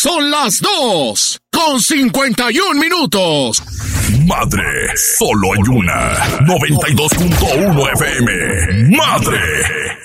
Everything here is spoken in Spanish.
Son las 2:51. Madre, solo hay una. 92.1 FM. Madre.